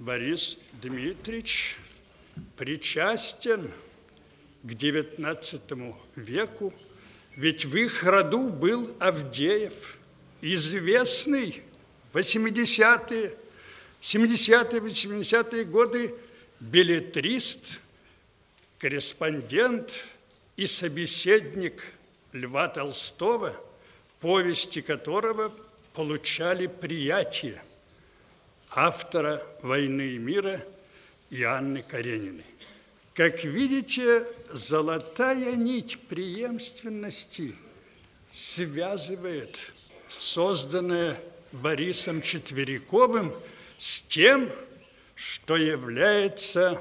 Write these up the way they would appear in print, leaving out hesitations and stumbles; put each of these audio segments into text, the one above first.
Борис Дмитриевич причастен к XIX веку, ведь в их роду был Авдеев, известный в 80-е, 70-е, 80-е годы беллетрист, корреспондент и собеседник Льва Толстого, повести которого получали приятие автора «Войны и мира» и Анны Карениной. Как видите, золотая нить преемственности связывает созданное Борисом Четвериковым с тем, что является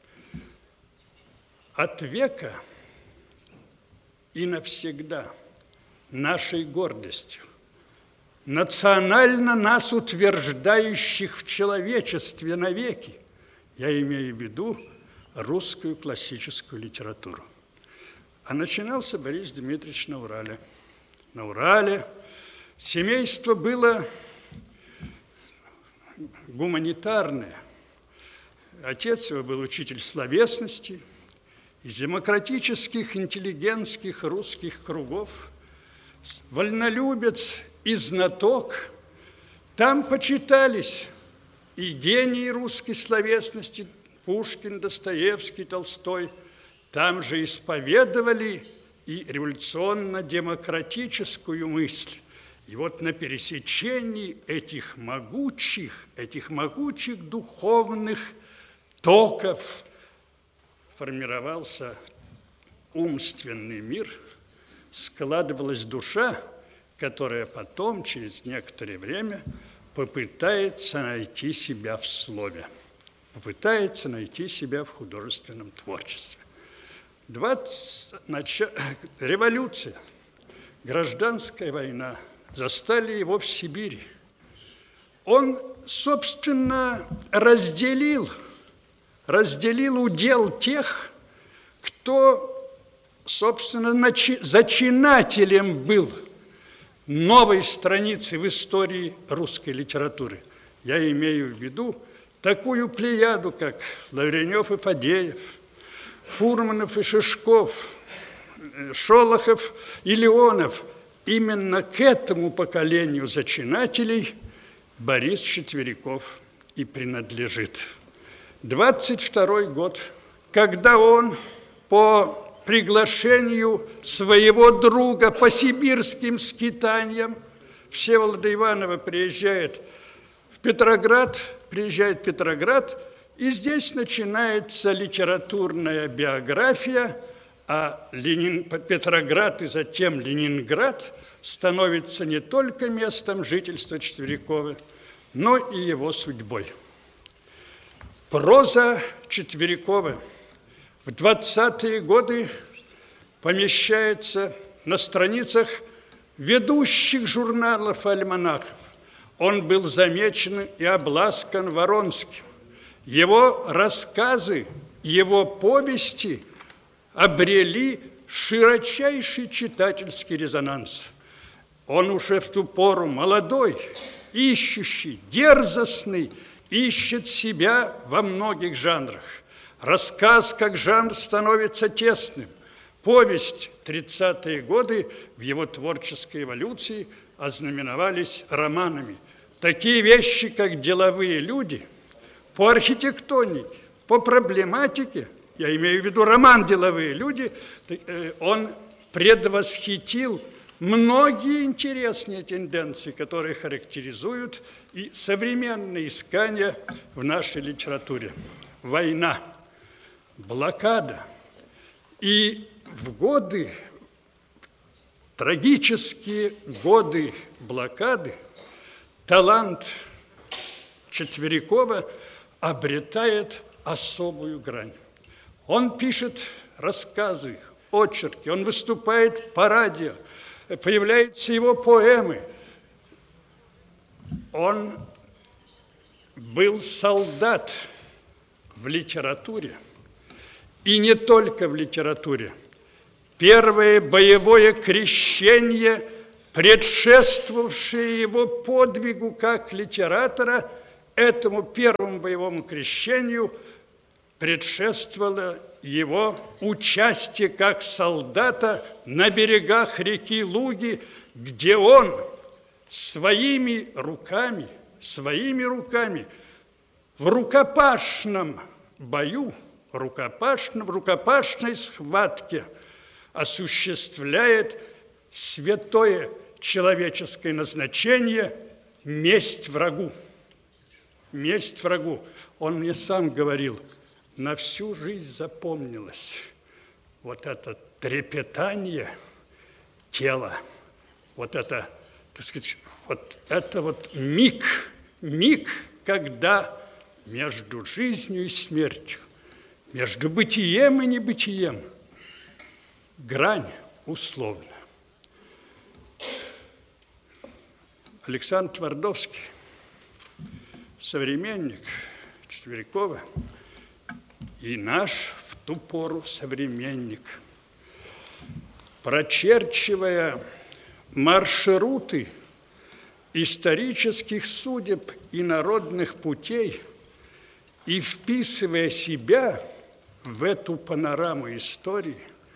от века и навсегда нашей гордостью, национально нас утверждающих в человечестве навеки. Я имею в виду русскую классическую литературу. А начинался Борис Дмитриевич на Урале. На Урале семейство было гуманитарное. Отец его был учитель словесности. Из демократических, интеллигентских русских кругов, вольнолюбец и знаток. Там почитались и гении русской словесности Пушкин, Достоевский, Толстой. Там же исповедовали и революционно-демократическую мысль. И вот на пересечении этих могучих духовных токов формировался умственный мир, складывалась душа, которая потом, через некоторое время, попытается найти себя в слове, попытается найти себя в художественном творчестве. Революция, гражданская война застали его в Сибири. Он, собственно, разделил удел тех, кто, собственно, зачинателем был новой страницы в истории русской литературы. Я имею в виду такую плеяду, как Лавренев и Фадеев, Фурманов и Шишков, Шолохов и Леонов. Именно к этому поколению зачинателей Борис Четвериков и принадлежит. 22-й год, когда он по приглашению своего друга по сибирским скитаниям Всеволода Иванова приезжает в Петроград, и здесь начинается литературная биография, а Петроград и затем Ленинград становится не только местом жительства Четверикова, но и его судьбой. Проза Четверикова в 20-е годы помещается на страницах ведущих журналов и альманахов. Он был замечен и обласкан Воронским. Его рассказы, его повести обрели широчайший читательский резонанс. Он уже в ту пору молодой, ищущий, дерзостный, ищет себя во многих жанрах. Рассказ как жанр становится тесным. Повесть 30-е годы в его творческой эволюции ознаменовались романами. Такие вещи, как «Деловые люди», по архитектонике, по проблематике, я имею в виду роман «Деловые люди», он предвосхитил многие интересные тенденции, которые характеризуют и современные искания в нашей литературе. Война, блокада. И в годы, трагические годы блокады, талант Четверикова обретает особую грань. Он пишет рассказы, очерки, он выступает по радио, появляются его поэмы. Он был солдат в литературе, и не только в литературе. Первое боевое крещение, предшествовавшее его подвигу как литератора, этому первому боевому крещению предшествовало его участие как солдата на берегах реки Луги, где он своими руками в рукопашном бою, в рукопашной схватке осуществляет святое человеческое назначение – месть врагу. Месть врагу. Он мне сам говорил, на всю жизнь запомнилось вот это трепетание тела, вот это, так сказать, вот это вот миг, когда между жизнью и смертью, между бытием и небытием грань условна. Александр Твардовский, современник Четверякова и наш в ту пору современник, прочерчивая маршруты исторических судеб и народных путей и вписывая себя в эту панораму истории,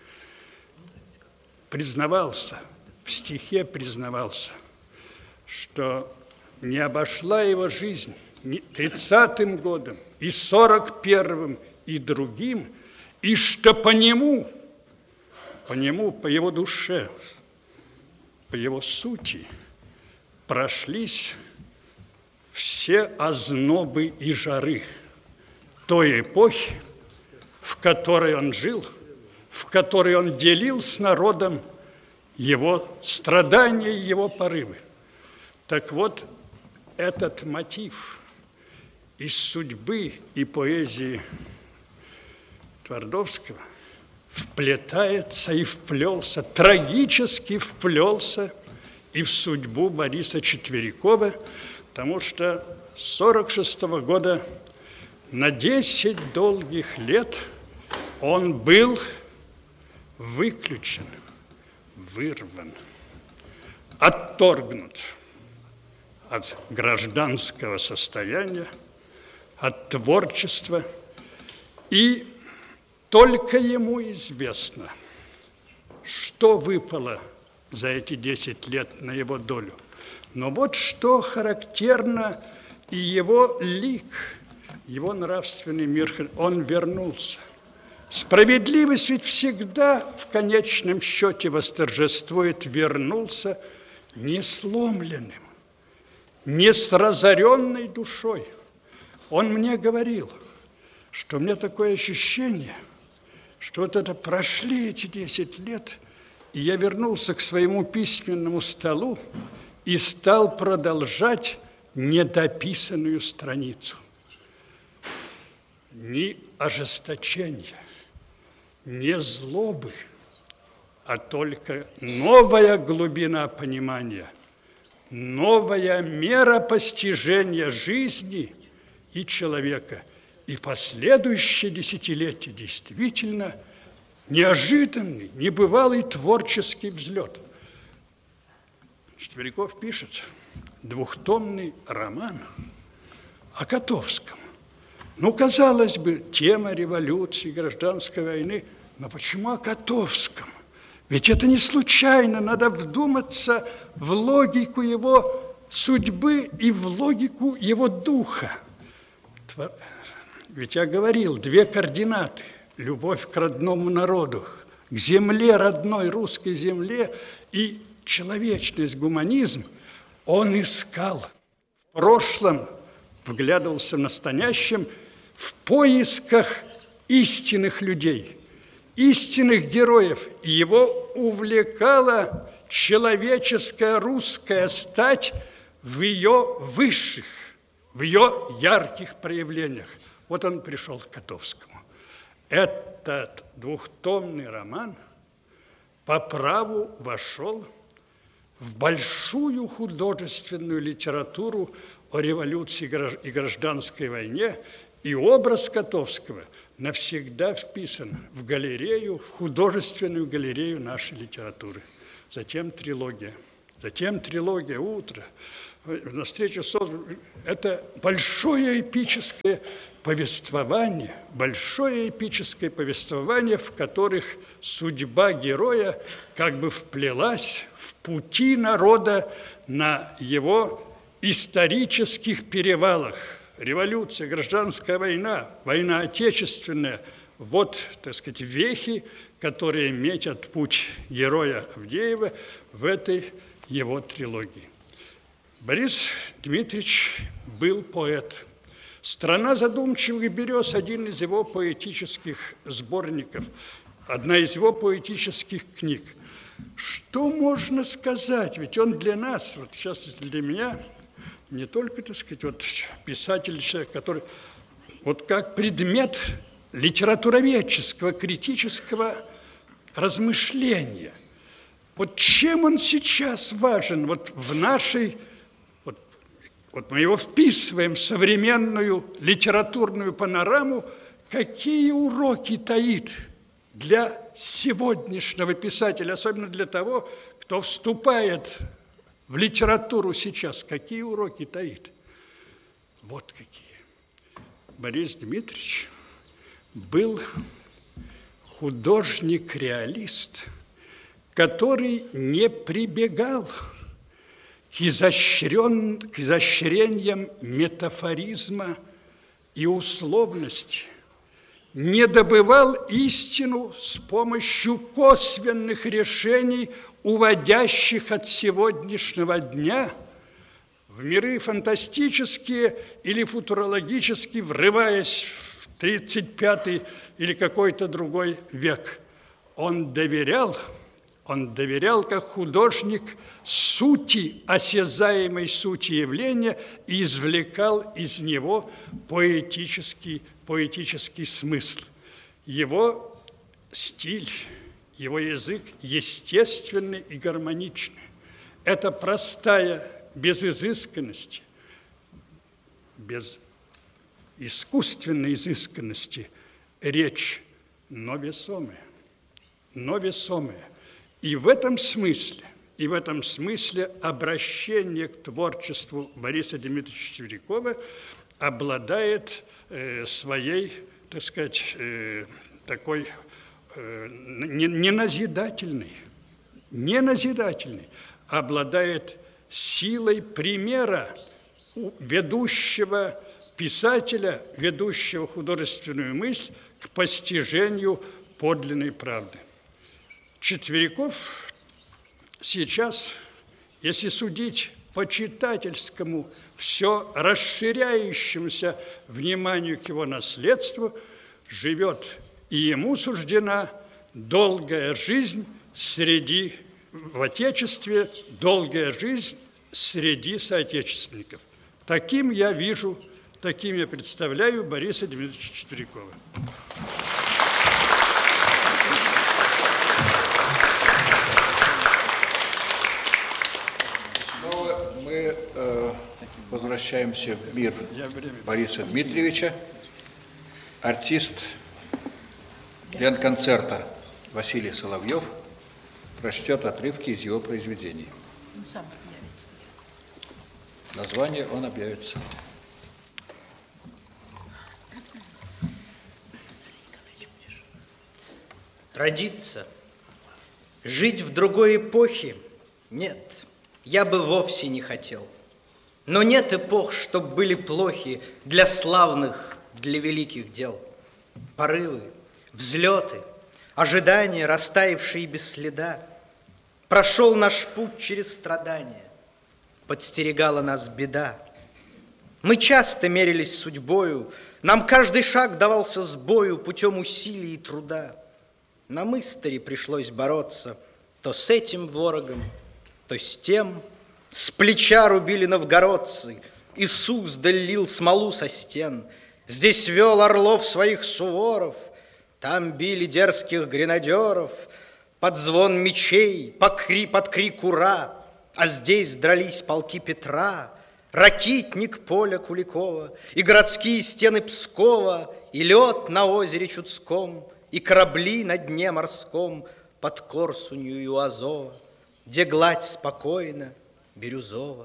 признавался, в стихе признавался, что не обошла его жизнь 30-м годом, и 41-м, и другим, и что по нему, по его душе, по его сути прошлись все ознобы и жары той эпохи, в которой он жил, в которой он делил с народом его страдания и его порывы. Так вот, этот мотив из судьбы и поэзии Твардовского вплетается и вплелся, трагически вплелся и в судьбу Бориса Четверякова, потому что с 1946 года на 10 долгих лет он был выключен, вырван, отторгнут от гражданского состояния, от творчества, и только ему известно, что выпало за эти 10 лет на его долю. Но вот что характерно, и его лик, его нравственный мир, он вернулся. Справедливость ведь всегда в конечном счете восторжествует, вернулся не сломленным, не с разоренной душой. Он мне говорил, что у меня такое ощущение, что вот это прошли эти 10 лет, и я вернулся к своему письменному столу и стал продолжать недописанную страницу. Ни ожесточения, ни злобы, а только новая глубина понимания, новая мера постижения жизни и человека. И последующие десятилетия действительно неожиданный, небывалый творческий взлет. Четверяков пишет двухтомный роман о Котовском. Ну, казалось бы, тема революции, гражданской войны, но почему о Котовском? Ведь это не случайно, надо вдуматься в логику его судьбы и в логику его духа. Ведь я говорил, 2 координаты – любовь к родному народу, к земле, родной русской земле, и человечность, гуманизм. Он искал в прошлом, вглядывался в настоящем, в поисках истинных людей, истинных героев. И его увлекала человеческая русская стать в ее высших, в ее ярких проявлениях. Вот он пришел к Котовскому. Этот двухтомный роман по праву вошел в большую художественную литературу о революции и гражданской войне, и образ Котовского навсегда вписан в галерею, в художественную галерею нашей литературы. Затем трилогия «Утро», на встречу с Олдером. Это большое эпическое повествование, в которых судьба героя как бы вплелась в пути народа на его исторических перевалах. Революция, гражданская война, война отечественная. Вот, так сказать, вехи, которые метят путь героя Авдеева в этой его трилогии. Борис Дмитриевич был поэт. «Страна задумчивых берез» – один из его поэтических сборников, одна из его поэтических книг. Что можно сказать? Ведь он для нас, вот сейчас для меня, не только, так сказать, вот писатель, человек, который вот как предмет литературоведческого, критического размышления. Вот чем он сейчас важен вот в нашей, вот мы его вписываем в современную литературную панораму, какие уроки таит для сегодняшнего писателя, особенно для того, кто вступает в литературу сейчас, какие уроки таит? Вот какие. Борис Дмитриевич был художник-реалист, который не прибегал к изощрениям метафоризма и условности, не добывал истину с помощью косвенных решений, уводящих от сегодняшнего дня в миры фантастические или футурологические, врываясь в 35-й или какой-то другой век. Он доверял как художник сути, осязаемой сути явления, и извлекал из него поэтический смысл. Его стиль, его язык естественный и гармоничный. Это простая, без изысканности, без искусственной изысканности речь, но весомая. И в этом смысле обращение к творчеству Бориса Дмитриевича Чеврякова обладает своей, так сказать, такой неназидательной, обладает силой примера ведущего писателя, ведущего художественную мысль к постижению подлинной правды. Чевряков сейчас, если судить по читательскому, все расширяющемуся вниманию к его наследству, живет, и ему суждена долгая жизнь в Отечестве, долгая жизнь среди соотечественников. Таким я представляю Бориса Дмитриевича Чеврякова. Мы возвращаемся в мир Бориса Дмитриевича. Артист Ленконцерта Василий Соловьев прочтет отрывки из его произведений. Он сам объявится. Название он объявит сам. Родиться, жить в другой эпохе? Нет, я бы вовсе не хотел. Но нет эпох, чтоб были плохи для славных, для великих дел. Порывы, взлеты, ожидания, растаявшие без следа. Прошел наш путь через страдания, подстерегала нас беда. Мы часто мерились судьбою, нам каждый шаг давался с бою путем усилий и труда. Нам истори пришлось бороться то с этим ворогом, то с тем. С плеча рубили новгородцы, Иисус долил смолу со стен. Здесь вел орлов своих суворов, там били дерзких гренадеров под звон мечей, под крик «Ура!», а здесь дрались полки Петра, ракитник поля Куликова, и городские стены Пскова, и лед на озере Чудском, и корабли на дне морском под Корсунью и у Азова, где гладь спокойна, бирюзова,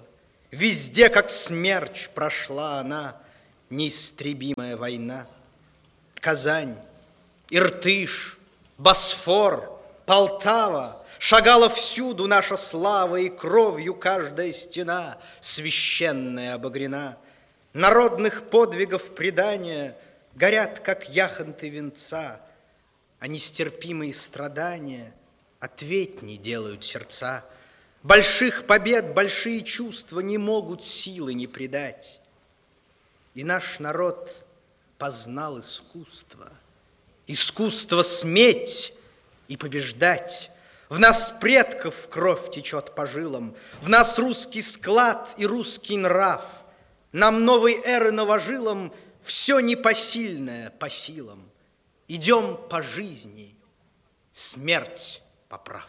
Везде, как смерч, прошла она, неистребимая война. Казань, Иртыш, Босфор, Полтава, шагала всюду наша слава, и кровью каждая стена священная обогрена. Народных подвигов предания горят, как яхонты венца, а нестерпимые страдания ответней делают сердца. Больших побед, большие чувства не могут силы не предать. И наш народ познал искусство. Искусство сметь и побеждать. В нас предков кровь течет по жилам, в нас русский склад и русский нрав. Нам новой эры новожилам все непосильное по силам. Идем по жизни, смерть поправ.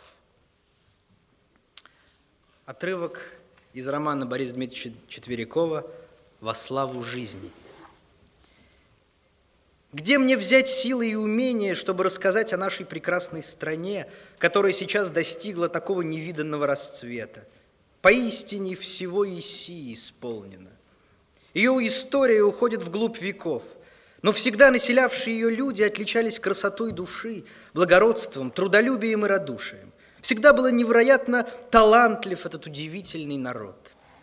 Отрывок из романа Бориса Дмитриевича Четверякова «Во славу жизни». Где мне взять силы и умения, чтобы рассказать о нашей прекрасной стране, которая сейчас достигла такого невиданного расцвета? Поистине всего Исии исполнена. Ее история уходит вглубь веков, но всегда населявшие ее люди отличались красотой души, благородством, трудолюбием и радушием. Всегда было невероятно талантлив этот удивительный народ.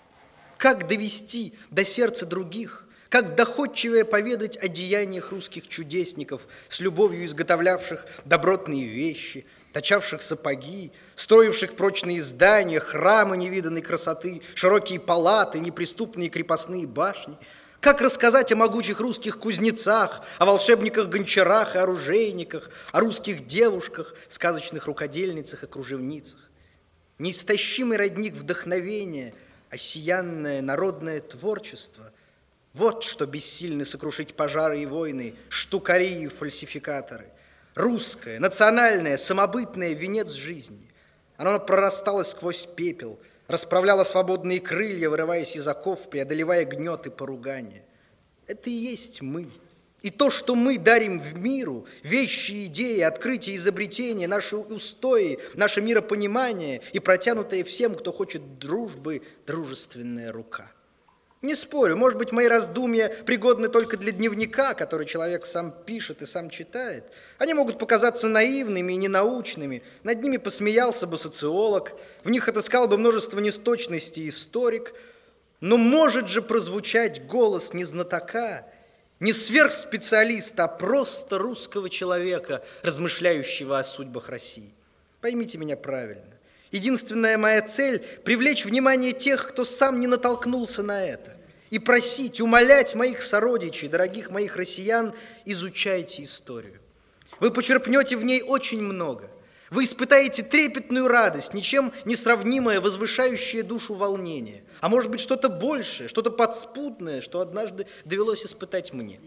Как довести до сердца других, как доходчивее поведать о деяниях русских чудесников, с любовью изготовлявших добротные вещи, точавших сапоги, строивших прочные здания, храмы невиданной красоты, широкие палаты, неприступные крепостные башни. Как рассказать о могучих русских кузнецах, о волшебниках-гончарах и оружейниках, о русских девушках, сказочных рукодельницах и кружевницах? Неистощимый родник вдохновения, осиянное народное творчество – вот что бессильны сокрушить пожары и войны, штукари и фальсификаторы. Русское, национальное, самобытное – венец жизни. Оно прорастало сквозь пепел, расправляло свободные крылья, вырываясь из оков, преодолевая гнет и поругания. Это и есть мы. И то, что мы дарим в миру, вещи, идеи, открытия, изобретения, наши устои, наше миропонимание и протянутая всем, кто хочет дружбы, дружественная рука. Не спорю, может быть, мои раздумья пригодны только для дневника, который человек сам пишет и сам читает. Они могут показаться наивными и ненаучными, над ними посмеялся бы социолог, в них отыскал бы множество несточностей историк, но может же прозвучать голос не знатока, не сверхспециалиста, а просто русского человека, размышляющего о судьбах России. Поймите меня правильно. Единственная моя цель – привлечь внимание тех, кто сам не натолкнулся на это, и просить, умолять моих сородичей, дорогих моих россиян, изучайте историю. Вы почерпнете в ней очень много. Вы испытаете трепетную радость, ничем не сравнимое, возвышающее душу волнение. А может быть, что-то большее, что-то подспудное, что однажды довелось испытать мне.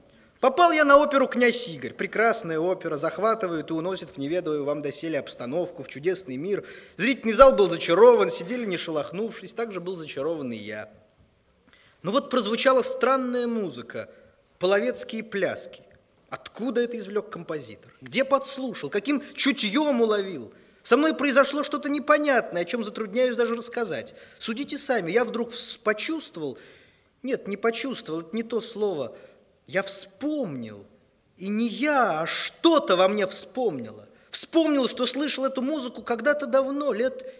Попал я на оперу «Князь Игорь». Прекрасная опера, захватывает и уносит в неведомую вам доселе обстановку, в чудесный мир. Зрительный зал был зачарован, сидели не шелохнувшись, так же был зачарован и я. Но вот прозвучала странная музыка, половецкие пляски. Откуда это извлек композитор? Где подслушал? Каким чутьем уловил? Со мной произошло что-то непонятное, о чем затрудняюсь даже рассказать. Судите сами, я вдруг почувствовал... Нет, не почувствовал, это не то слово... Я вспомнил, и не я, а что-то во мне вспомнило. Вспомнил, что слышал эту музыку когда-то давно, лет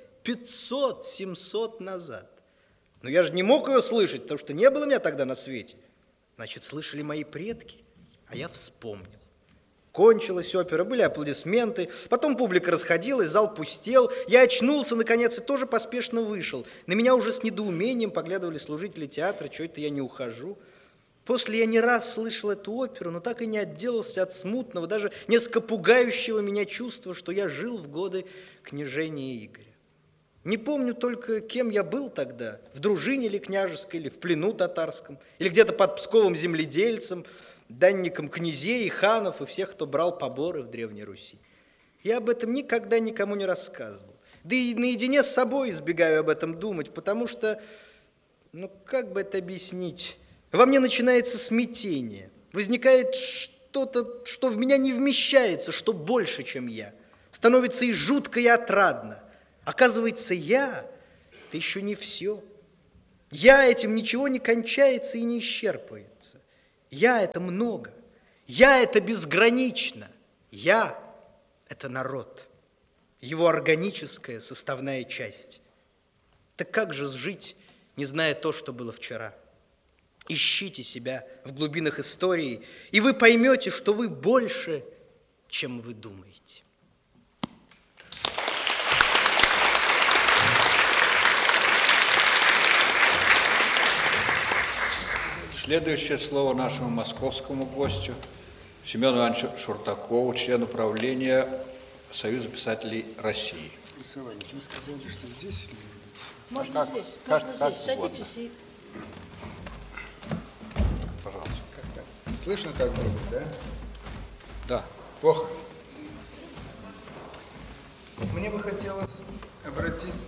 500-700 назад. Но я же не мог ее слышать, потому что не было меня тогда на свете. Значит, слышали мои предки, а я вспомнил. Кончилась опера, были аплодисменты, потом публика расходилась, зал пустел. Я очнулся, наконец, и тоже поспешно вышел. На меня уже с недоумением поглядывали служители театра, что это я не ухожу. После я не раз слышал эту оперу, но так и не отделался от смутного, даже несколько пугающего меня чувства, что я жил в годы княжения Игоря. Не помню только, кем я был тогда, в дружине ли княжеской, или в плену татарском, или где-то под Псковом земледельцем, данником князей, ханов и всех, кто брал поборы в Древней Руси. Я об этом никогда никому не рассказывал. Да и наедине с собой избегаю об этом думать, потому что, как бы это объяснить... Во мне начинается смятение, возникает что-то, что в меня не вмещается, что больше, чем я. Становится и жутко, и отрадно. Оказывается, я – это еще не все. Я этим ничего не кончается и не исчерпывается. Я это много. Я это безгранично. Я это народ. Его органическая составная часть. Так как же жить, не зная то, что было вчера? Ищите себя в глубинах истории, и вы поймете, что вы больше, чем вы думаете. Следующее слово нашему московскому гостю, Семену Ивановичу Шуртакову, члену правления Союза писателей России. Александр Иванович, вы сказали, что здесь или может быть? Можно здесь, можно здесь. Садитесь и... Пожалуйста. Как так? Слышно так будет, да? Да. Плохо. Мне бы хотелось обратиться...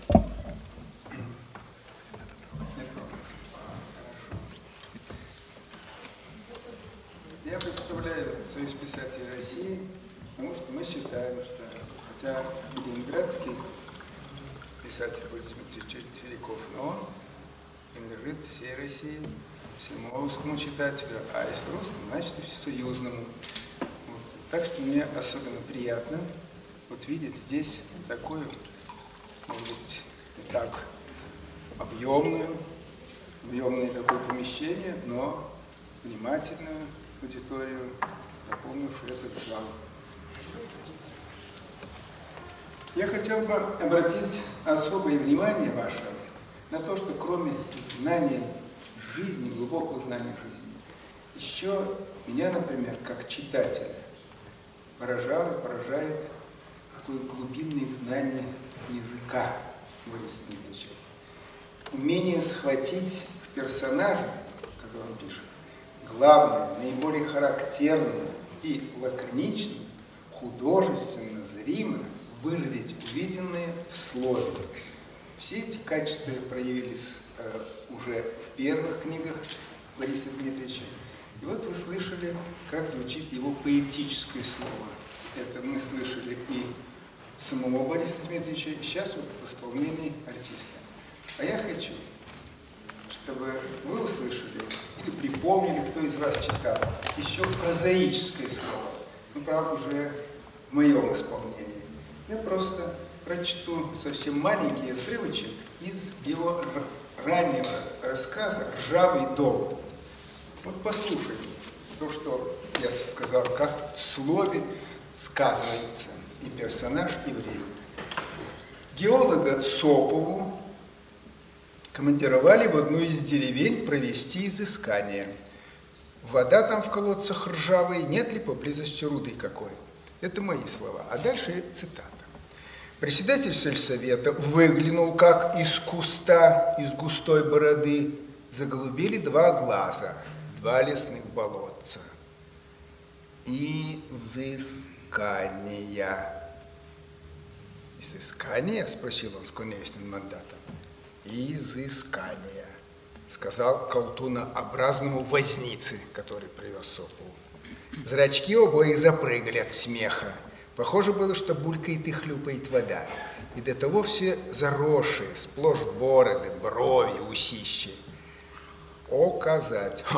Я представляю Союз писателей России, потому что мы считаем, что хотя ленинградский писатель Борис Дмитриевич Филяков, но он принадлежит всей России, всему русскому читателю, а если русскому, значит и всесоюзному. Вот. Так что мне особенно приятно вот видеть здесь такое, может быть, не так объемное такое помещение, но внимательную аудиторию, наполнившую этот зал. Я хотел бы обратить особое внимание ваше на то, что кроме знания жизни, глубокого знания жизни, еще меня, например, как читателя, поражает такое глубинное знание языка Бориса Дмитриевича. Умение схватить в персонаже, который он пишет, главное, наиболее характерное и лаконично, художественно, зримо выразить увиденное в слове. Все эти качества проявились уже в первых книгах Бориса Дмитриевича. И вот вы слышали, как звучит его поэтическое слово. Это мы слышали и самого Бориса Дмитриевича, и сейчас вот в исполнении артиста. А я хочу, чтобы вы услышали или припомнили, кто из вас читал, еще прозаическое слово. Ну, правда, уже в моем исполнении. Я просто прочту совсем маленький отрывочек из его раннего рассказа «Ржавый дом». Вот послушайте то, что я сказал, как в слове сказывается и персонаж, и время. Геолога Сопову командировали в одну из деревень провести изыскание. Вода там в колодцах ржавая, нет ли поблизости руды какой? Это мои слова. А дальше цитата. Председатель сельсовета выглянул, как из куста, из густой бороды, заголубели два глаза, два лесных болотца. Изыскания. Изыскания? Спросил он, склоняясь над мандатом. Изыскания, сказал колтунообразному вознице, который привез Сопову. Зрачки обоих запрыгали от смеха. Похоже было, что булькает и хлюпает вода. И до того все заросшие, сплошь бороды, брови, усищи. Оказать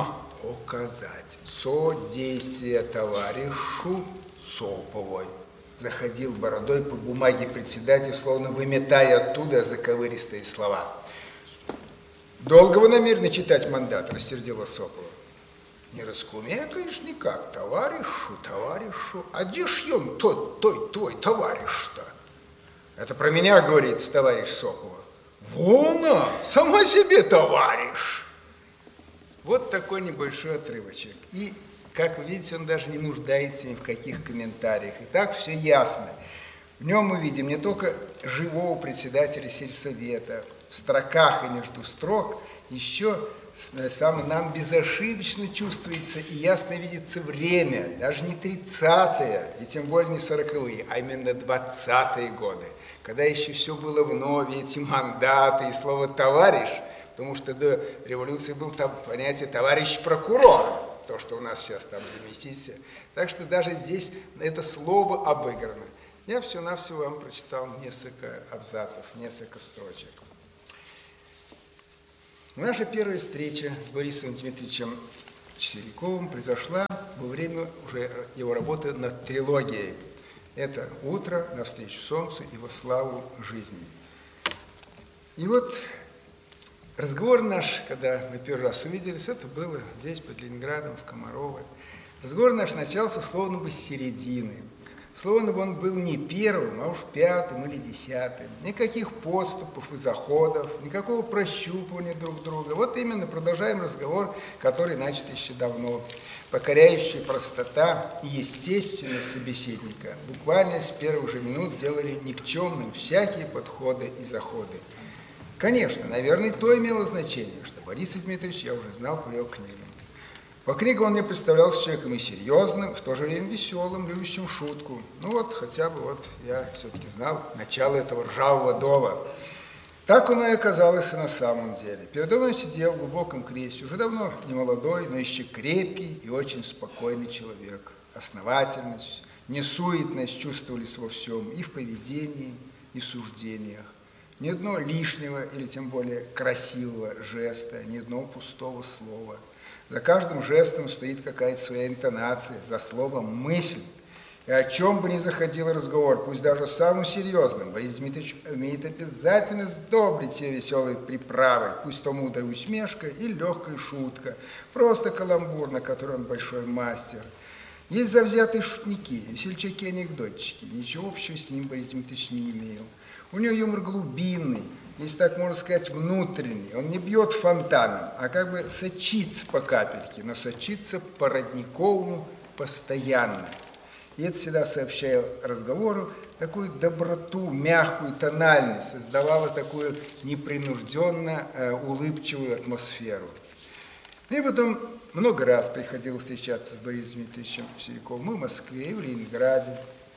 содействие товарищу Соповой. Заходил бородой по бумаге председатель, словно выметая оттуда заковыристые слова. «Долго вы намерены читать мандат?» – рассердила Сопова. «Не раскумекаешь никак, товарищу. А где ж он, твой товарищ-то?» «Это про меня, — говорит товарищ Сопова». «Вон она, сама себе товарищ!» Вот такой небольшой отрывочек. И, как вы видите, он даже не нуждается ни в каких комментариях. И так все ясно. В нем мы видим не только живого председателя сельсовета, в строках и между строк еще нам безошибочно чувствуется и ясно видится время, даже не 30-е, и тем более не 40-е, а именно 20-е годы, когда еще все было вновь, эти мандаты и слово «товарищ», потому что до революции было там понятие «товарищ прокурора», то, что у нас сейчас там заместитель. Так что даже здесь это слово обыграно. Я всего-навсего вам прочитал несколько абзацев, несколько строчек. Наша первая встреча с Борисом Дмитриевичем Четвериковым произошла во время уже его работы над трилогией. Это «Утро», «Навстречу солнцу» и «Во славу жизни». И вот разговор наш, когда мы первый раз увиделись, это было здесь, под Ленинградом, в Комарово. Разговор наш начался словно бы с середины. Словно бы он был не первым, а уж пятым или десятым. Никаких подступов и заходов, никакого прощупывания друг друга. Вот именно продолжаем разговор, который начат еще давно. Покоряющая простота и естественность собеседника буквально с первых же минут делали никчемным всякие подходы и заходы. Конечно, наверное, то имело значение, что Бориса Дмитриевича я уже знал по его книгам. По книгам он мне представлялся человеком и серьезным, в то же время веселым, любящим шутку. Ну вот, хотя бы вот я все-таки знал начало этого ржавого дола. Так оно и оказалось и на самом деле. Передо мной сидел в глубоком кресле, уже давно не молодой, но еще крепкий и очень спокойный человек. Основательность, несуетность чувствовались во всем, и в поведении, и в суждениях. Ни одного лишнего или тем более красивого жеста, ни одного пустого слова. За каждым жестом стоит какая-то своя интонация, за словом мысль. И о чем бы ни заходил разговор, пусть даже самым серьезным, Борис Дмитриевич умеет обязательно сдобрить все веселой приправой, пусть то мудрая усмешка и легкая шутка, просто каламбур, на который он большой мастер. Есть завзятые шутники, весельчаки-анекдотчики, ничего общего с ним Борис Дмитриевич не имел. У него юмор глубинный, если так можно сказать, внутренний. Он не бьет фонтаном, а как бы сочится по капельке, но сочится по родниковому постоянно. И это всегда сообщало разговору такую доброту, мягкую тональность, создавало такую непринужденно улыбчивую атмосферу. И потом много раз приходилось встречаться с Борисом Дмитриевичем Четвериковым и в Москве, и в Ленинграде.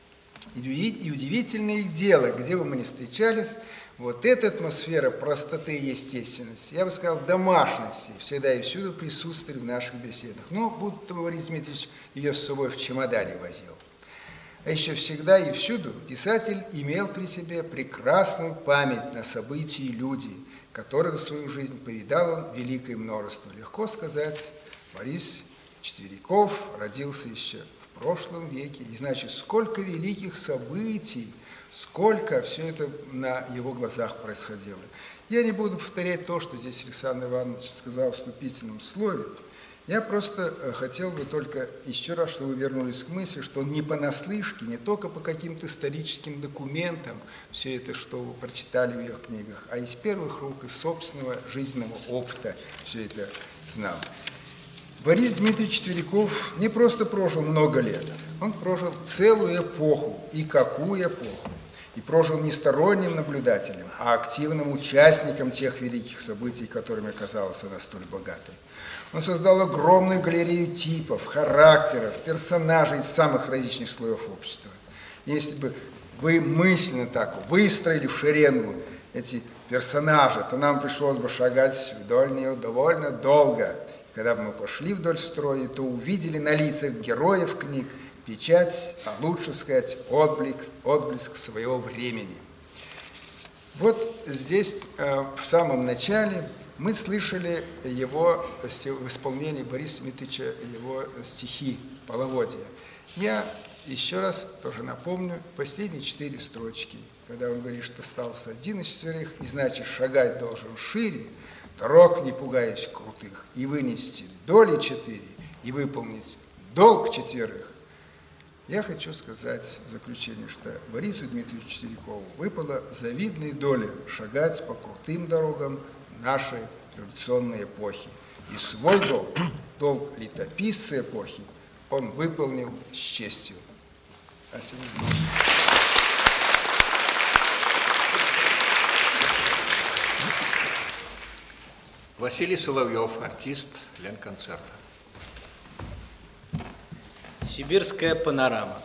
И удивительное дело, где бы мы ни встречались, вот эта атмосфера простоты и естественности, я бы сказал, домашности, всегда и всюду присутствовали в наших беседах. Но будто Борис Дмитриевич ее с собой в чемодане возил. А еще всегда и всюду писатель имел при себе прекрасную память на события и люди, которых за свою жизнь повидал он великое множество. Легко сказать, Борис Четвериков родился еще в прошлом веке, и значит, сколько великих событий, сколько все это на его глазах происходило. Я не буду повторять то, что здесь Александр Иванович сказал в вступительном слове. Я просто хотел бы только еще раз, чтобы вы вернулись к мысли, что не понаслышке, не только по каким-то историческим документам все это, что вы прочитали в их книгах, а из первых рук, из собственного жизненного опыта все это знал. Борис Дмитриевич Четвериков не просто прожил много лет, он прожил целую эпоху. И какую эпоху? И прожил не сторонним наблюдателем, а активным участником тех великих событий, которыми оказалась она столь богатой. Он создал огромную галерею типов, характеров, персонажей из самых различных слоев общества. Если бы вы мысленно так выстроили в шеренгу эти персонажи, то нам пришлось бы шагать вдоль нее довольно долго. Когда бы мы пошли вдоль строя, то увидели на лицах героев книг печать, а лучше сказать, отблеск своего времени. Вот здесь в самом начале мы слышали его в исполнении Бориса Дмитриевича, его стихи «Половодье». Я еще раз тоже напомню последние 4 строчки, когда он говорит, что остался один из 4, и значит шагать должен шире, дорог не пугаясь крутых, и вынести доли 4, и выполнить долг 4. Я хочу сказать в заключение, что Борису Дмитриевичу Четверикову выпала завидная доля шагать по крутым дорогам нашей революционной эпохи. И свой долг, долг летописца эпохи, он выполнил с честью. Спасибо. Василий Соловьев, артист Ленконцерта. Сибирская панорама.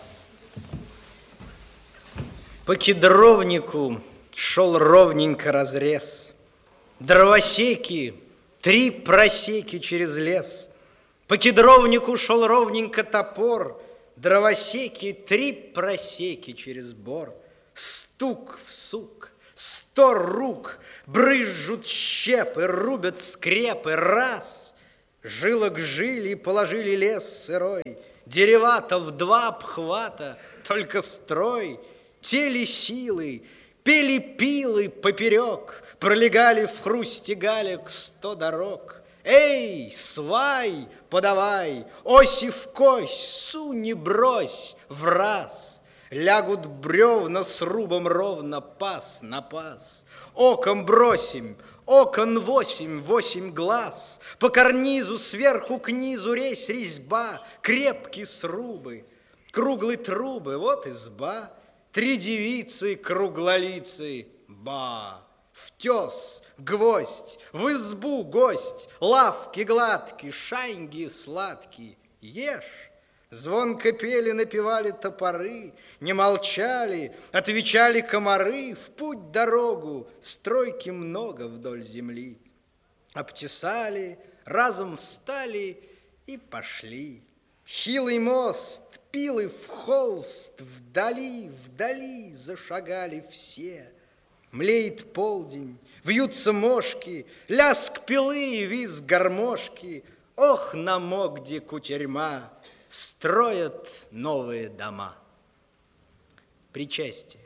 По кедровнику шел ровненько разрез. Дровосеки, 3 просеки через лес. По кедровнику шел ровненько топор. Дровосеки, 3 просеки через бор. Стук в сук, 100 рук брызжут щепы, рубят скрепы, раз. Жилок жили, положили лес сырой, дерева-то в 2 обхвата, только строй. Тели силы, пели пилы поперек, пролегали в хрусте галек 100 дорог. Эй, свай, подавай, оси в кость, сунь и брось в раз. Лягут бревна с рубом ровно, пас на пас. Оком бросим, окон 8, 8 глаз. По карнизу сверху к низу резьба, крепкие срубы, круглые трубы, вот изба. 3 девицы круглолицы, ба, в тес, гвоздь, в избу гость, лавки гладкие, шаньги сладкие, ешь. Звонко пели, напевали топоры, не молчали, отвечали комары. В путь дорогу, стройки много вдоль земли. Обтесали, разом встали и пошли. Хилый мост, пилы в холст, вдали, вдали зашагали все. Млеет полдень, вьются мошки, лязг пилы и визг гармошки. Ох, на Могде кутерьма, строят новые дома. Причастие.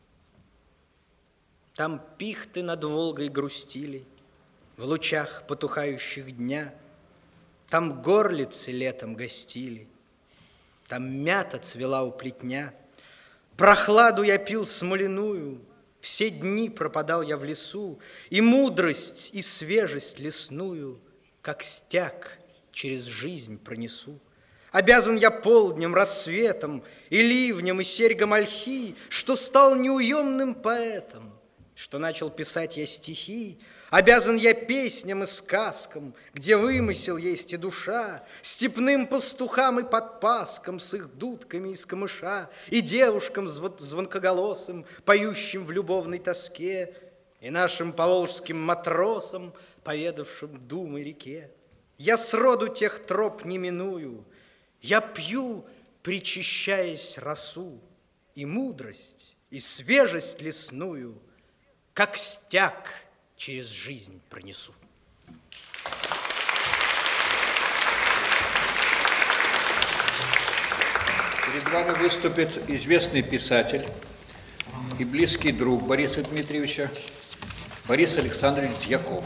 Там пихты над Волгой грустили в лучах потухающих дня. Там горлицы летом гостили, там мята цвела у плетня. Прохладу я пил смоляную, все дни пропадал я в лесу, и мудрость, и свежесть лесную, как стяг, через жизнь пронесу. Обязан я полднем, рассветом, и ливнем, и серьгам ольхи, что стал неуемным поэтом, что начал писать я стихи. Обязан я песням и сказкам, где вымысел есть и душа, степным пастухам и подпаскам с их дудками из камыша, и девушкам звонкоголосым, поющим в любовной тоске, и нашим поволжским матросам, поведавшим думы реке. Я сроду тех троп не миную, я пью, причащаясь росу, и мудрость, и свежесть лесную, как стяг, через жизнь пронесу. Перед вами выступит известный писатель и близкий друг Бориса Дмитриевича Борис Александрович Дьяков.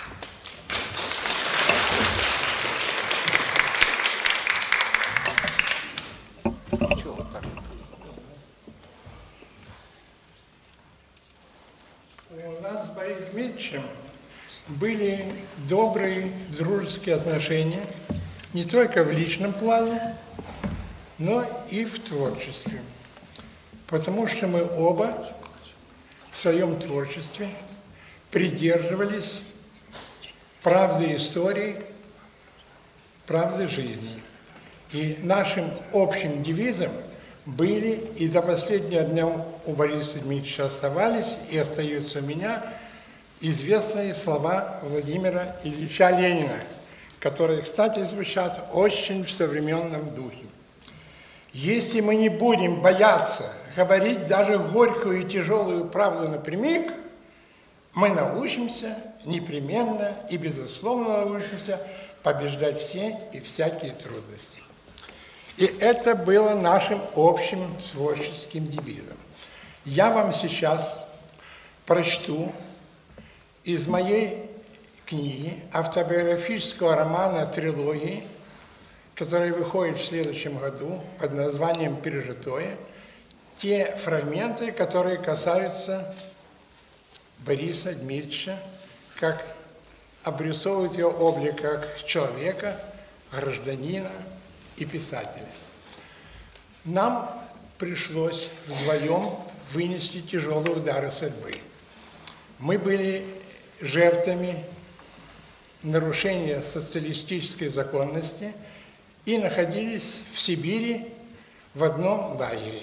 У нас с Борисом Дмитриевичем были добрые дружеские отношения не только в личном плане, но и в творчестве. Потому что мы оба в своем творчестве придерживались правды истории, правды жизни. И нашим общим девизом были и до последнего дня у Бориса Дмитриевича оставались и остаются у меня известные слова Владимира Ильича Ленина, которые, кстати, звучат очень в современном духе. Если мы не будем бояться говорить даже горькую и тяжелую правду напрямик, мы научимся непременно и безусловно научимся побеждать все и всякие трудности. И это было нашим общим творческим девизом. Я вам сейчас прочту из моей книги, автобиографического романа «Трилогии», который выходит в следующем году под названием «Пережитое», те фрагменты, которые касаются Бориса Дмитриевича, как обрисовывают его облик как человека, гражданина и писателя. Нам пришлось вдвоем вынести тяжелые удары судьбы. Мы были жертвами нарушения социалистической законности и находились в Сибири в одном лагере.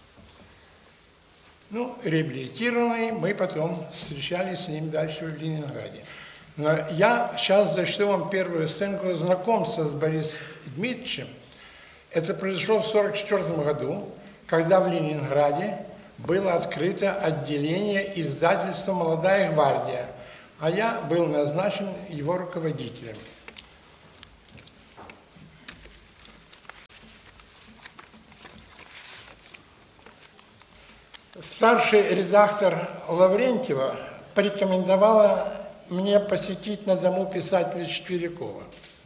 Реабилитированные, мы потом встречались с ним дальше в Ленинграде. Но я сейчас зачту вам первую сценку знакомства с Борисом Дмитриевичем. Это произошло в 1944 году, когда в Ленинграде было открыто отделение издательства «Молодая гвардия», а я был назначен его руководителем. Старший редактор Лаврентьева порекомендовала мне посетить на дому писателя Четверякова.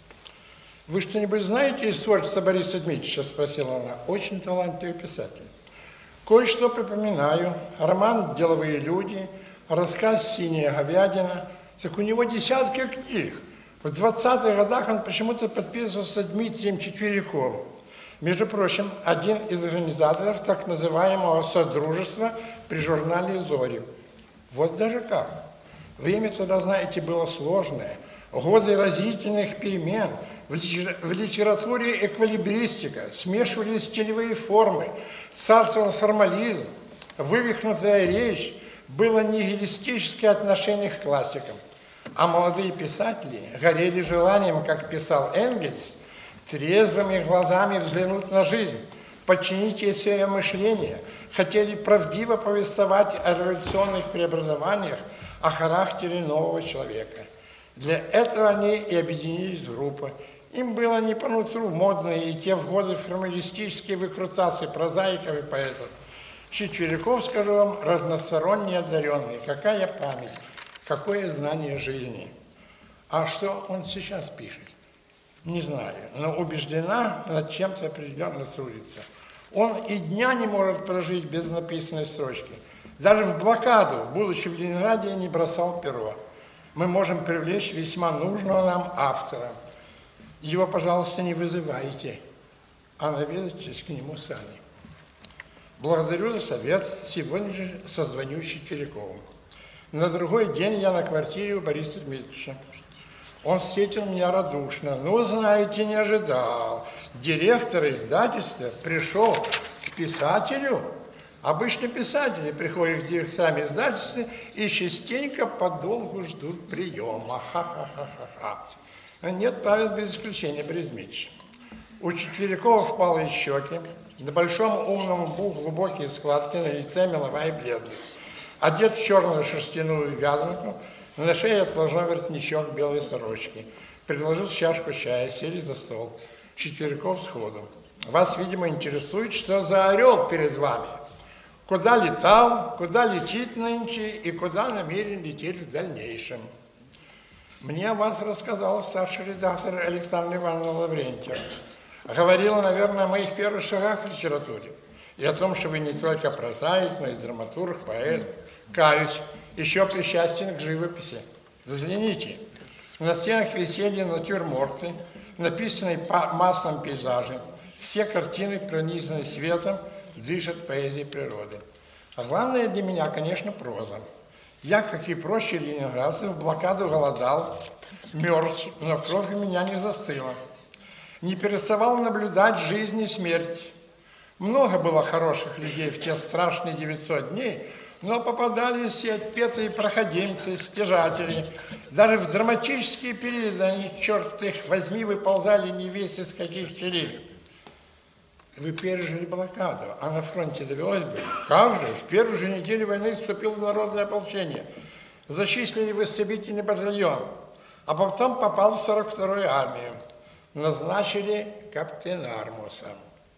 «Вы что-нибудь знаете из творчества Бориса Дмитриевича?» – спросила она. «Очень талантливый писатель». «Кое-что припоминаю. Роман «Деловые люди», рассказ «Синяя говядина». Так у него десятки книг. В 20-х годах он почему-то подписывался Дмитрием Четверяковым. Между прочим, один из организаторов так называемого «Содружества» при журнале «Зори». Вот даже как. Время тогда, знаете, было сложное. Годы разительных перемен. В литературе эквилибристика, смешивались стилевые формы, царствовал формализм, вывихнутая речь, было нигилистическое отношение к классикам. А молодые писатели горели желанием, как писал Энгельс, трезвыми глазами взглянуть на жизнь, подчинить ей свое мышление, хотели правдиво повествовать о революционных преобразованиях, о характере нового человека. Для этого они и объединились в группы. Им было не по нутру модные и те в годы формалистические выкрутасы прозаиков и поэтов. Четверяков, скажу вам, разносторонне одаренный. Какая память, какое знание жизни. А что он сейчас пишет? Не знаю, но убеждена, над чем-то определенно трудится. Он и дня не может прожить без написанной строчки. Даже в блокаду, будучи в Ленинграде, не бросал перо. Мы можем привлечь весьма нужного нам автора. Его, пожалуйста, не вызывайте, а наведайтесь к нему сами. Благодарю за совет, сегодня же созвоню с Четверяковым. На другой день я на квартире у Бориса Дмитриевича. Он встретил меня радушно. Ну, знаете, не ожидал. Директор издательства пришел к писателю. Обычно писатели приходят к директорам издательства и частенько подолгу ждут приема. Ха-ха-ха-ха-ха. Нет правил без исключения, Борис Дмитриевич. У Четверякова впалые щеки, на большом умном лбу глубокие складки, на лице меловая бледность. Одет в черную шерстяную вязанку, на шее отложен воротничок белой сорочки. Предложил чашку чая, сели за стол. Четверяков сходу. Вас, видимо, интересует, что за орел перед вами? Куда летал, куда летит нынче и куда намерен лететь в дальнейшем? Мне о вас рассказал старший редактор Александра Ивановна Лаврентьева. Говорила, наверное, о моих первых шагах в литературе. И о том, что вы не только прозаик, но и драматург, поэт. Каюсь, еще причастен к живописи. Взгляните, на стенах висели натюрморты, написанные маслом пейзажи. Все картины пронизаны светом, дышат поэзией природы. А главное для меня, конечно, проза. Я, как и прочие ленинградцы, в блокаду голодал, мерз, но кровь у меня не застыла. Не переставал наблюдать жизнь и смерть. Много было хороших людей в те страшные 900 дней, но попадались и отпетые проходимцы, стяжатели. Даже в драматические периоды они, черт их возьми, выползали невесть из каких щелей. Вы пережили блокаду, а на фронте довелось бы. Как же, в первую же неделю войны вступил в народное ополчение. Зачислили в истребительный батальон, а потом попал в 42-ю армию. Назначили каптенармусом.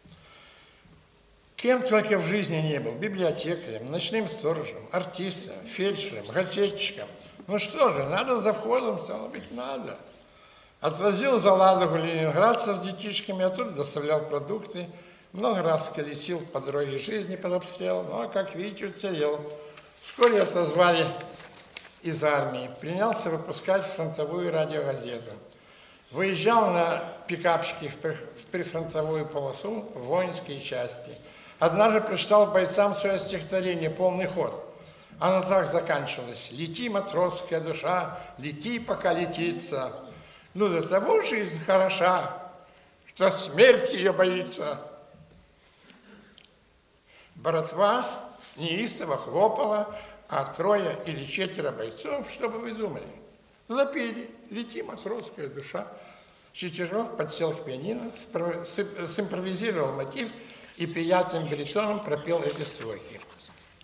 Кем только в жизни не был. Библиотекарем, ночным сторожем, артистом, фельдшером, газетчиком. Ну что же, надо завхозом, стало быть, надо. Отвозил за Ладогу ленинградцев с детишками, оттуда доставлял продукты. Много раз колесил по дороге жизни под обстрел, но, как видите, уцелел. Вскоре отозвали из армии, принялся выпускать фронтовую радиогазету. Выезжал на пикапчике в прифронтовую полосу в воинские части. Однажды прочитал бойцам свое стихотворение «Полный ход». Оно так заканчивалось: «Лети, матросская душа, лети, пока летится. Ну, до того жизнь хороша, что смерть ее боится». Братва неистово хлопала, а 3 или 4 бойцов, что бы вы думали, запели «Лети, матросская душа». Чичеров подсел к пианино, симпровизировал мотив и приятным баритоном пропел эти строки.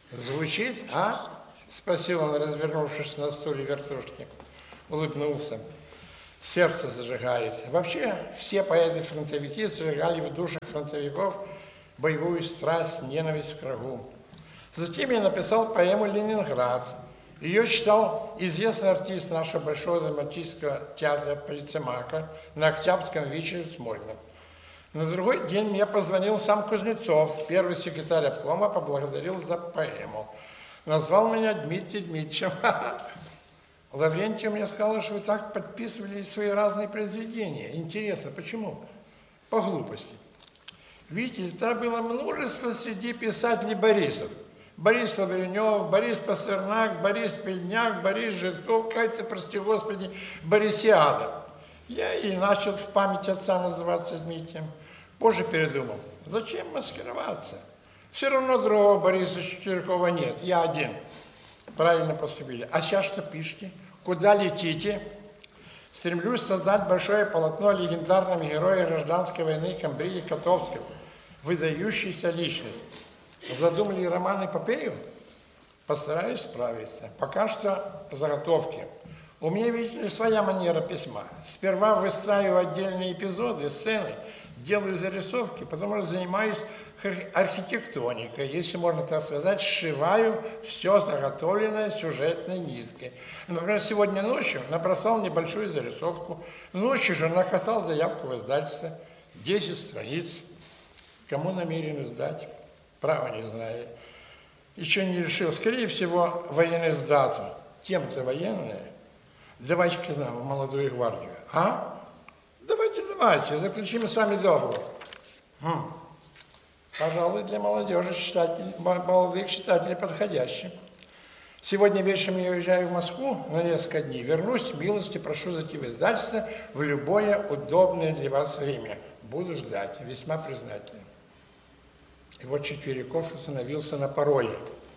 Звучит, а? Спросил он, развернувшись на стуле вертушки. Улыбнулся. Сердце зажигает. Вообще, все поэты-фронтовики зажигали в душах фронтовиков боевую страсть, ненависть к врагу. Затем я написал поэму «Ленинград». Ее читал известный артист нашего Большого драматического театра Полицемака на Октябрьском вечере в Смольном. На другой день мне позвонил сам Кузнецов, первый секретарь обкома, поблагодарил за поэму. Назвал меня Дмитрий Дмитриевичем. Лаврентьев мне сказал, что вы так подписывали свои разные произведения. Интересно, почему? По глупости. Видите, там было множество среди писателей Борисов. Борис Лавренев, Борис Пастернак, Борис Пельняк, Борис Житков, какая-то, прости господи, Борисиада. Я и начал в память отца называться Дмитрием. Позже передумал, зачем маскироваться? Все равно другого Бориса Четверякова нет, я один. Правильно поступили. А сейчас что пишете? Куда летите? Стремлюсь создать большое полотно о легендарном герое гражданской войны Камбрии Котовском. Выдающаяся личность. Задумали роман-эпопею? Постараюсь справиться. Пока что заготовки. У меня, видите ли, своя манера письма. Сперва выстраиваю отдельные эпизоды, сцены, делаю зарисовки, потом занимаюсь архитектоникой, если можно так сказать, сшиваю все заготовленное сюжетной ниткой. Например, сегодня ночью набросал небольшую зарисовку, ночью же написал заявку в издательство, 10 страниц. Кому намерен сдать? Право не знаю. Еще не решил. Скорее всего, военноиздату. Тем-то военные. Давайте к нам в молодую гвардию. А? Давайте, заключим с вами договор. Пожалуй, для молодежи молодых читателей подходящий. Сегодня вечером я уезжаю в Москву на несколько дней. Вернусь, милости прошу зайти в издательство в любое удобное для вас время. Буду ждать, весьма признателен. И вот Четверяков остановился на пороге.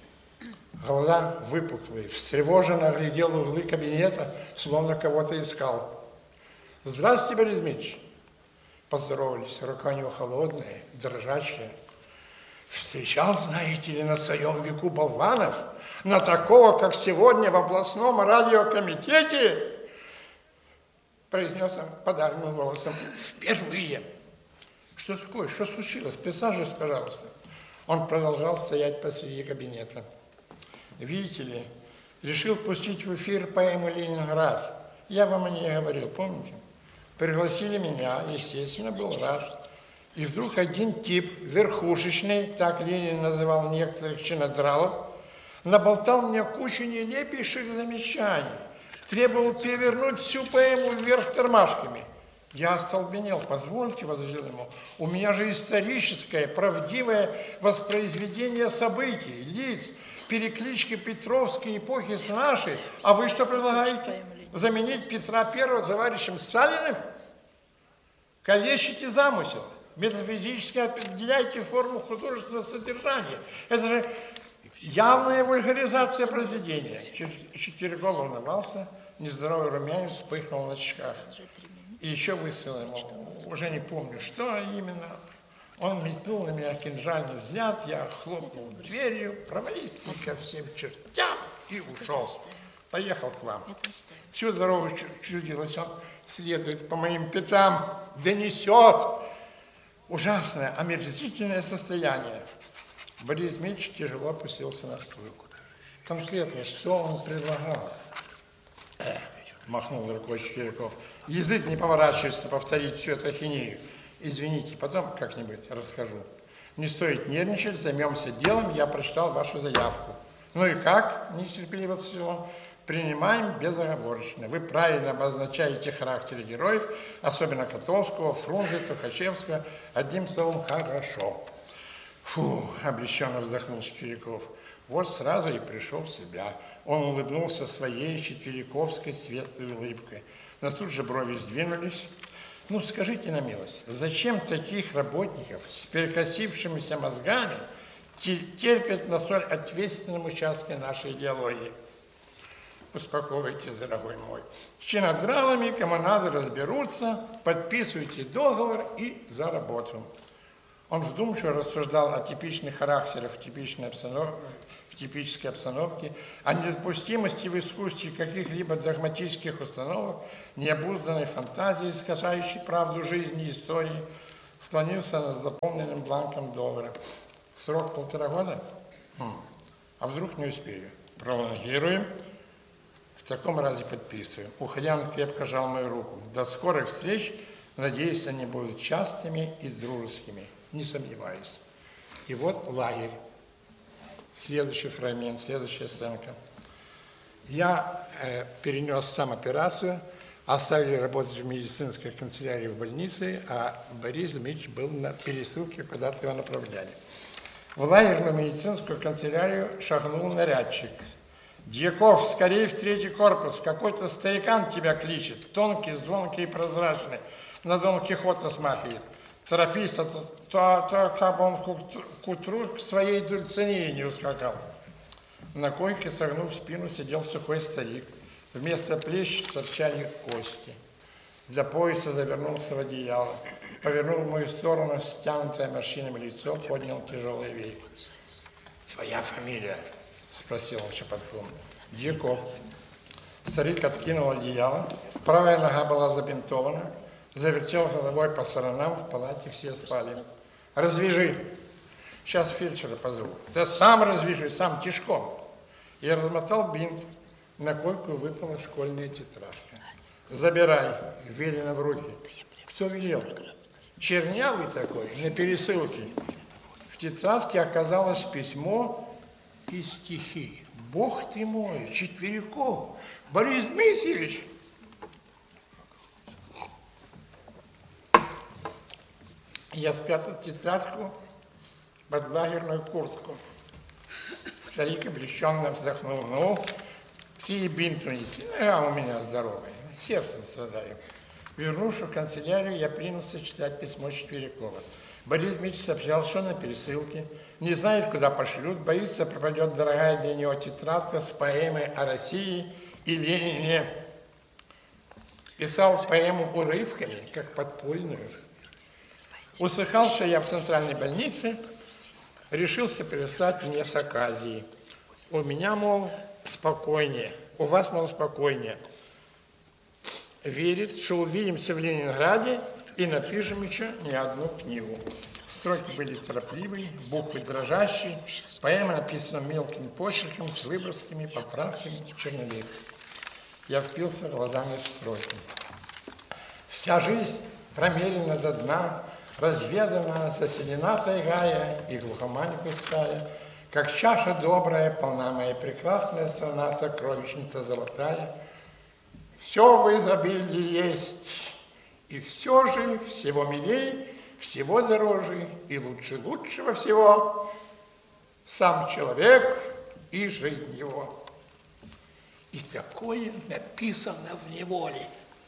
Глаза выпуклые, встревоженно оглядел углы кабинета, словно кого-то искал. «Здравствуйте, Борис Дмитриевич!» Поздоровались, рука у него холодная, дрожащая. «Встречал, знаете ли, на своем веку болванов, на такого, как сегодня в областном радиокомитете?» Произнес он подавленным голосом. «Впервые!» «Что такое? Что случилось? Присаживайтесь, пожалуйста». Он продолжал стоять посреди кабинета. «Видите ли, решил пустить в эфир поэму «Ленинград». Я вам о ней говорил, помните? Пригласили меня, естественно, был рад. И вдруг один тип, верхушечный, так Ленин называл некоторых чинодралов, наболтал мне кучу нелепейших замечаний, требовал перевернуть всю поэму вверх тормашками. Я остолбенел, позвольте, возразил ему, у меня же историческое, правдивое воспроизведение событий, лиц, переклички Петровской эпохи с нашей. А вы что предлагаете? Заменить Петра I товарищем Сталиным? Калечите замысел, метафизически определяйте форму художественного содержания. Это же явная вульгаризация произведения. Четверяков волновался, нездоровый румянец вспыхнул на щеках. И еще выстрел ему, уже не помню, что именно. Он метнул на меня кинжальный взгляд, я хлопнул дверью, провалился ко всем чертям и ушел. Поехал к вам. Всю дорогу чудилось, он следует по моим пятам, донесет. Ужасное, омерзительное состояние. Борис Дмитриевич тяжело опустился на стул. Конкретно, что он предлагал? Махнул рукой Четверяков. Язык не поворачивается повторить всю эту ахинею. Извините, потом как-нибудь расскажу. Не стоит нервничать, займемся делом, я прочитал вашу заявку. Ну и как? Нетерпеливо спросил он. Принимаем безоговорочно. Вы правильно обозначаете характеры героев, особенно Котовского, Фрунзе, Тухачевского. Одним словом, хорошо. Фу, облегченно вздохнул Четверяков. Вот сразу и пришел в себя. Он улыбнулся своей четверяковской светлой улыбкой. Но тут же брови сдвинулись. Ну, скажите на милость, зачем таких работников с перекосившимися мозгами терпят на столь ответственном участке нашей идеологии? Успокойтесь, дорогой мой. С чинодралами, кому надо, разберутся, подписывайте договор и за работу. Он вдумчиво рассуждал о типичных характерах в типической обстановке, о недопустимости в искусстве каких-либо догматических установок, необузданной фантазии, искажающей правду жизни и истории, склонился над заполненным бланком доллара. Срок 1,5 года? А вдруг не успею? Пролонгируем. В таком разе подписываем. Уходя, он крепко жал мою руку. До скорых встреч. Надеюсь, они будут частыми и дружескими. Не сомневаюсь. И вот лагерь. Следующий фрагмент, следующая сценка. Я перенес сам операцию, оставили работать в медицинской канцелярии в больнице, а Борис Дмитриевич был на пересылке, куда-то его направляли. В лагерную медицинскую канцелярию шагнул нарядчик. «Дьяков, скорее в 3-й корпус, какой-то старикан тебя кличет, тонкий, звонкий и прозрачный, на Дон Кихота смахивает. Торопись, как бы он к утру к своей Дульцинее не ускакал». На койке, согнув спину, сидел сухой старик. Вместо плеч торчали кости. За пояса завернулся в одеяло. Повернул в мою сторону стянутое морщинами лицо, поднял тяжелые веки. «Твоя фамилия?» — спросил он шепотком. «Дьяков». Старик откинул одеяло. Правая нога была забинтована. Завертел головой по сторонам, в палате все спали. «Развяжи! Сейчас фельдшера позову». «Да сам развяжи, сам тишком». Я размотал бинт. На койку выпала школьная тетрадка. «Забирай», велено в руки. «Кто велел?» «Чернявый такой, на пересылке». В тетрадке оказалось письмо и стихи. «Бог ты мой, Четверяков, Борис Дмитриевич!» Я спрятал тетрадку под лагерную куртку. Старик облегченно вздохнул. «Ну, все бинт унеси, нога у меня здоровая, сердцем страдаю». Вернувшись в канцелярию, я принялся читать письмо Четверякова. Борис Дмитриевич сообщал, что на пересылке, не знает, куда пошлют, боится, пропадет дорогая для него тетрадка с поэмой о России и Ленине. Писал поэму урывками, как подпольную. Услыхал, что я в центральной больнице, решился переслать мне с Аказии. У меня, мол, спокойнее, у вас, мол, спокойнее. Верит, что увидимся в Ленинграде и напишем еще не одну книгу. Строки были торопливые, буквы дрожащие, поэма написана мелким почерком с выбросками, поправками, черновик. Я впился глазами в строки. Вся жизнь промерена до дна, разведана, заселена тайгая и глухомань густая, как чаша добрая, полна моя прекрасная страна, сокровищница золотая. Все в изобилии есть, и все же всего милей, всего дороже, и лучше лучшего всего сам человек и жизнь его. И такое написано в неволе.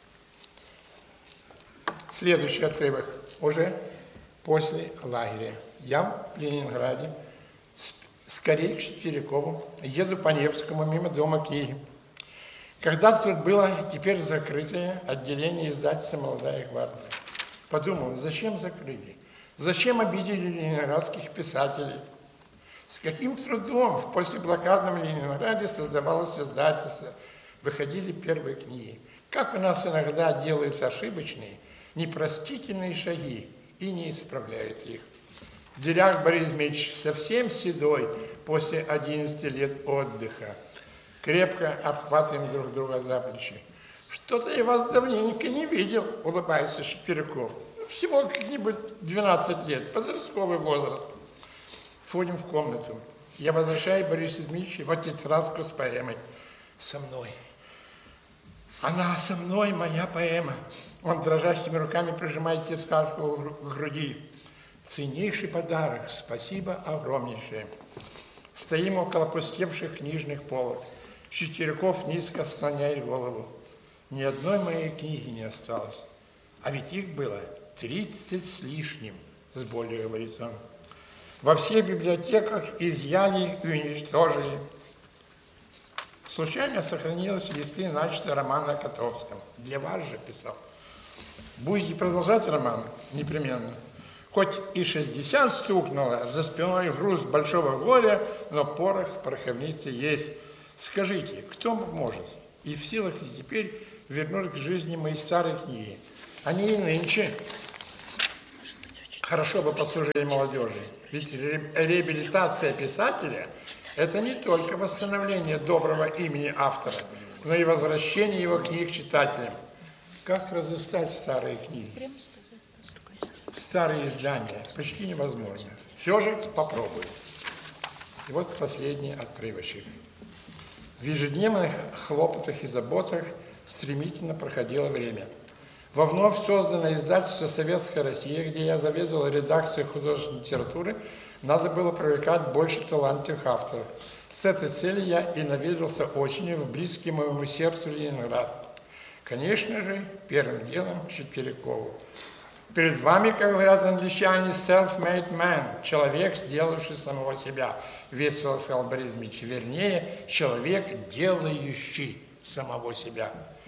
Следующий отрывок уже после лагеря. Я в Ленинграде, скорее к Четверякову, еду по Невскому мимо дома книги. Когда-то тут было теперь закрытое отделение издательства «Молодая гвардия». Подумал, зачем закрыли? Зачем обидели ленинградских писателей? С каким трудом в послеблокадном Ленинграде создавалось издательство, выходили первые книги. Как у нас иногда делаются ошибочные, непростительные шаги и не исправляют их. В дверях Борис Дмитриевич, совсем седой, после 11 лет отдыха. Крепко обхватываем друг друга за плечи. «Что-то я вас давненько не видел», — улыбается Четверяков. «Всего каких-нибудь 12 лет, подростковый возраст». Входим в комнату. Я возвращаю Борису Дмитриевичу вот тетрадку с поэмой. «Со мной. Она со мной, моя поэма». Он дрожащими руками прижимает тетрадку к груди. «Ценнейший подарок, спасибо огромнейшее». Стоим около пустевших книжных полок. Четверяков низко склоняет голову. Ни одной моей книги не осталось. А ведь их было 30 с лишним, с болью говорит он. Во всех библиотеках изъяли и уничтожили. Случайно сохранились листы начатого романа о Котовском. Для вас же писал. Будете продолжать роман? Непременно. Хоть и 60 стукнуло, за спиной груз большого горя, но порох в пороховнице есть. Скажите, кто может и в силах ли теперь вернуть к жизни мои старые книги? Они и нынче хорошо бы послужили молодежи. Ведь реабилитация писателя – это не только восстановление доброго имени автора, но и возвращение его книг читателям. Как разыскать старые книги? Старые издания почти невозможно. Все же попробую. И вот последний отрывочек. В ежедневных хлопотах и заботах стремительно проходило время. Во вновь созданное издательство «Советская Россия», где я заведовал редакцией художественной литературы, надо было привлекать больше талантливых авторов. С этой целью я и наведался осенью в близкий моему сердцу Ленинград. Конечно же, первым делом к Четверикову. Перед вами, как говорят англичане, self-made man, человек, сделавший самого себя, весело сказал Борис Дмитриевич. Вернее, человек, делающий самого себя.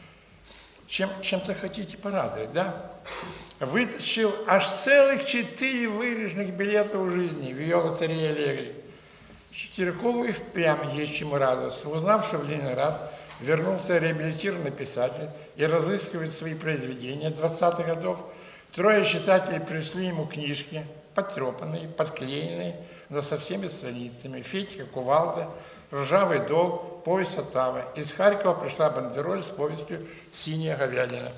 Чем-то хотите порадовать, да? Вытащил аж целых 4 выигрышных билета в жизни в ее лотерее «Аллегри». Четверикову и впрямь есть чему радоваться. Узнав, что в Ленинград вернулся реабилитированный писатель и разыскивает свои произведения 20-х годов, 3 читателей пришли ему книжки, потрепанные, подклеенные, но со всеми страницами. Федька, Кувалда, «Ржавый долг», повесть Оттавы. Из Харькова пришла бандероль с повестью «Синяя говядина».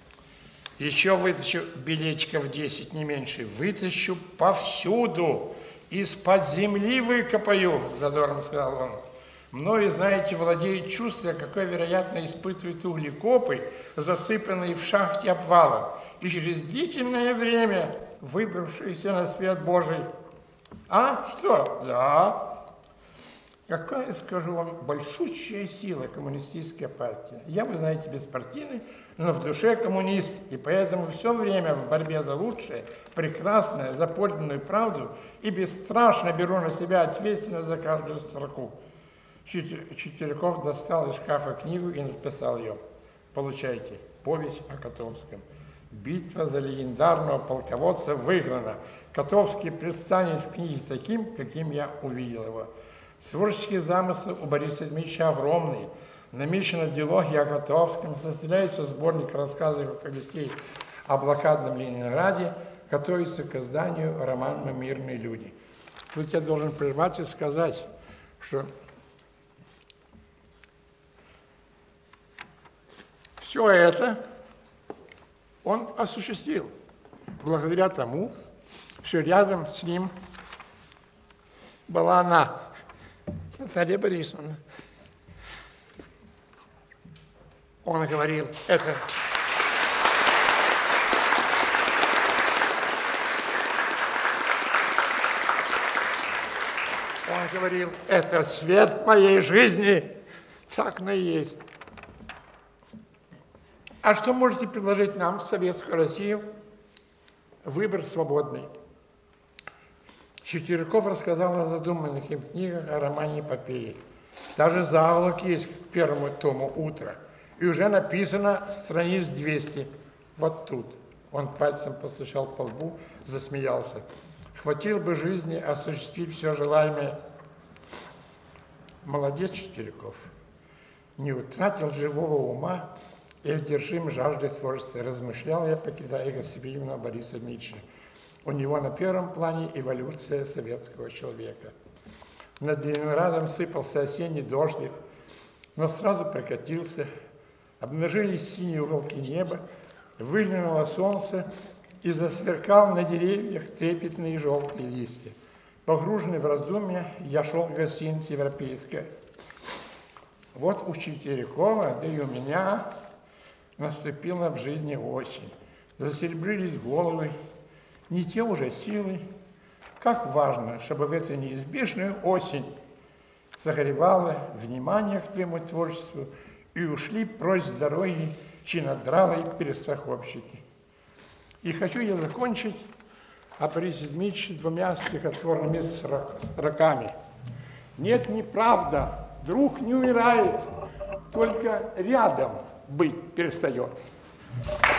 Еще вытащу билетиков 10, не меньше. Вытащу повсюду, из-под земли выкопаю, задорно сказал он. Мною, знаете, владеет чувство, какое, вероятно, испытывают углекопы, засыпанные в шахте обвалом, и через длительное время выбравшиеся на свет Божий. А что? Да. Какая, скажу вам, большущая сила коммунистическая партия. Я, вы знаете, беспартийный, но в душе коммунист, и поэтому все время в борьбе за лучшее, прекрасное, за подлинную правду и бесстрашно беру на себя ответственность за каждую строку. Четвериков достал из шкафа книгу и написал ее. Получайте. Повесть о Котовском. Битва за легендарного полководца выиграна. Котовский предстанет в книге таким, каким я увидел его. Творческие замыслы у Бориса Дмитриевича огромные. Намечена дилогия о Котовском, составляется сборник рассказов Алексея о блокадном Ленинграде, готовится к изданию роман «Мы мирные люди». Тут я должен прервать и сказать, что все это он осуществил благодаря тому, что рядом с ним была она, Наталья Борисовна. Он говорил, это свет моей жизни, так оно и есть. А что можете предложить нам, Советскую Россию? Выбор свободный. Четвериков рассказал о задуманных им книгах о романе «Эпопеи». Даже заголовок есть к первому тому «Утро». И уже написано страниц 200. Вот тут. Он пальцем постучал по лбу, засмеялся. Хватило бы жизни осуществить все желаемое. Молодец, Четвериков. Не утратил живого ума и одержим жаждой творчества. Размышлял я, покидая гостеприимного Бориса Дмитриевича. У него на первом плане эволюция советского человека. Над Ленинградом сыпался осенний дождик, но сразу прокатился. Обнажились синие уголки неба, выглянуло солнце и засверкал на деревьях трепетные желтые листья. Погруженный в раздумья, я шел в гостиницу «Европейская». Вот у Четверикова, да и у меня, наступила в жизни осень. Засеребрились головы, не те уже силы. Как важно, чтобы в эту неизбежную осень согревало внимание к твоему творчеству и ушли прочь с дороги чинодралые перестраховщики. И хочу я закончить о Борисе Дмитриевиче 2 стихотворными строками. Нет, неправда, друг не умирает, только рядом быть перестает.